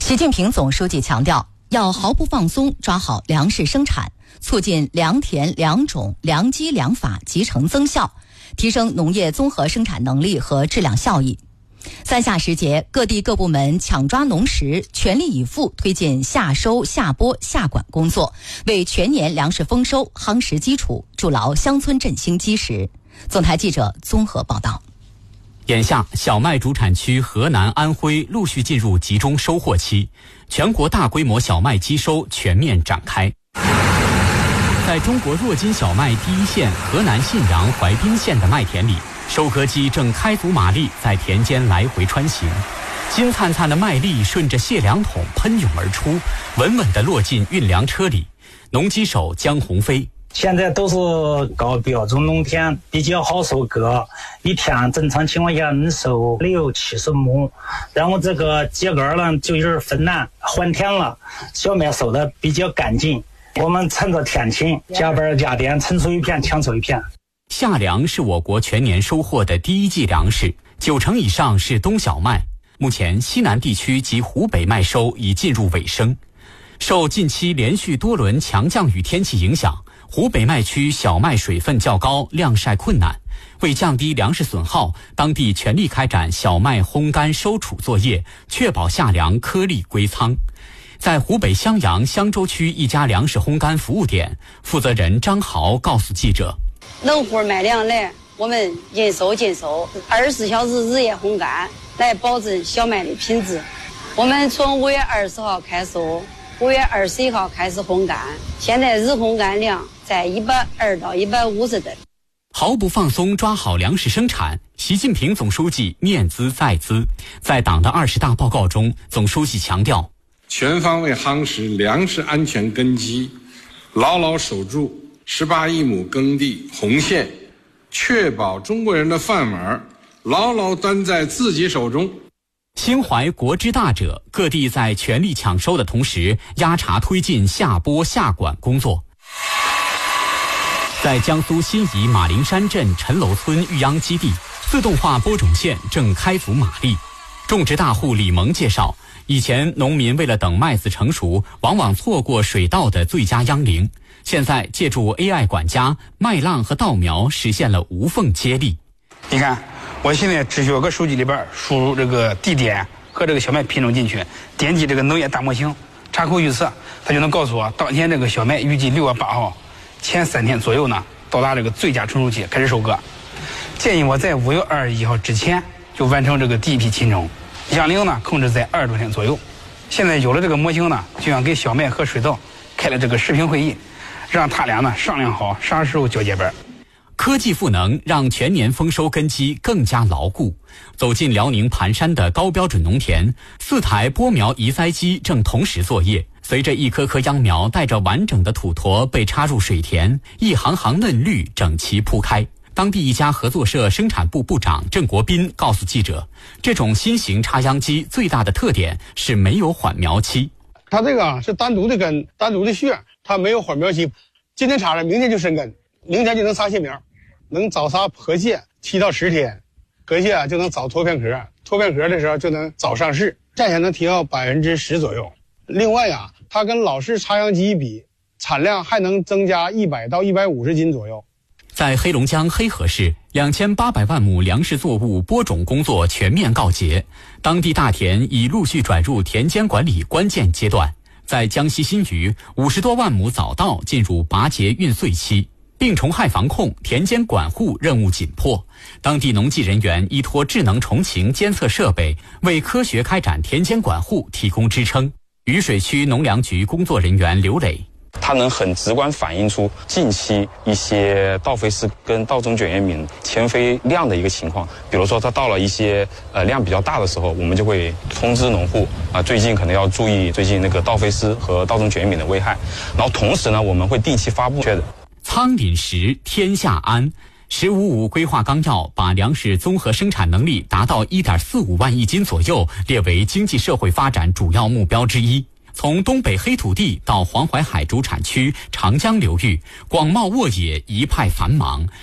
习近平总书记强调，要毫不放松抓好粮食生产，促进良田、良种、良机、良法集成增效，提升农业综合生产能力和质量效益。三下时节，各地各部门抢抓农时，全力以赴推进夏收、夏播、夏管工作，为全年粮食丰收夯实基础，筑牢乡村振兴基石。总台记者综合报道。 眼下，小麦主产区河南、安徽陆续进入集中收获期，全国大规模小麦机收全面展开。在中国弱金小麦第一线河南信阳怀滨县的麦田里，收割机正开足马力在田间来回穿行，金灿灿的麦粒顺着卸粮桶喷涌而出，稳稳地落进运粮车里。农机手江鸿飞， 现在都是高标准农田，比较好收割，一天正常情况下能收60-70亩。然后这个秸秆呢就有点分难，换田了，小麦收的比较干净。我们趁着天晴，加班加点，撑出一片抢出一片。 夏粮是我国全年收获的第一季粮食，90%以上是冬小麦。目前西南地区及湖北麦收已进入尾声。受近期连续多轮强降雨天气影响，湖北麦区小麦水分较高，晾晒困难。为降低粮食损耗，当地全力开展小麦烘干收储作业，确保夏粮颗粒归仓。在湖北襄阳襄州区一家粮食烘干服务点，负责人张豪告诉记者， 农户买粮来，我们应收尽收，24小时日夜烘干，来保证小麦的品质。我们从5月20号开收，5月21号开始烘干，现在日烘干量在120到150吨。 毫不放松抓好粮食生产，习近平总书记念兹在兹。在党的20大报告中，总书记强调， 全方位夯实粮食安全根基，牢牢守住18亿亩耕地红线，确保中国人的饭碗牢牢端在自己手中。 心怀国之大者，各地在全力抢收的同时，压茬推进夏播夏管工作。在江苏新沂马陵山镇陈楼村育秧基地，自动化播种线正开足马力。种植大户李萌介绍，以前农民为了等麦子成熟，往往错过水稻的最佳秧龄。现在借助 AI 管家，麦浪和稻苗实现了无缝接力。 你看，我现在只需要个手机里边输入这个地点和这个小麦品种进去，点击这个农业大模型，查扣预测，它就能告诉我当天这个小麦预计6月8号前3天左右呢，到达这个最佳成熟期开始收割。建议我在5月21号之前就完成这个第一批品种，秧龄呢控制在20多天左右。现在有了这个模型呢，就像给小麦和水稻开了这个视频会议，让他俩呢商量好啥时候交接班。 科技赋能让全年丰收根基更加牢固。走进辽宁盘山的高标准农田，4台播苗移栽机正同时作业。随着一颗颗秧苗带着完整的土坨被插入水田，一行行嫩绿整齐铺开。当地一家合作社生产部部长郑国斌告诉记者，这种新型插秧机最大的特点是没有缓苗期。 它这个是单独的根、单独的穴，它没有缓苗期。今天插了，明天就生根，明天就能撒新苗，能早撒禾蟹7到10天，禾蟹就能早脱片壳，脱片壳的时候就能早上市，价钱能提高10%左右。另外呀，它跟老式插秧机比，产量还能增加100到150斤左右。 在黑龙江黑河市，2800万亩粮食作物播种工作全面告捷，当地大田已陆续转入田间管理关键阶段。在江西新余，50多万亩早稻进入拔节运穗期，病虫害防控、田间管护任务紧迫。当地农技人员依托智能虫禽监测设备，为科学开展田间管护提供支撑。渝水区农粮局工作人员刘磊， 它能很直观反映出近期一些稻肥丝跟稻种卷叶敏迁飞量的一个情况。比如说它到了一些量比较大的时候，我们就会通知农户最近可能要注意最近那个稻肥丝和稻种卷叶敏的危害。然后同时呢，我们会定期发布仓廪实天下安。“15+5”规划纲要把粮食综合生产能力达到1.45万亿斤左右列为经济社会发展主要目标之一。从东北黑土地到黄淮海主产区长江流域，广袤沃野一派繁忙。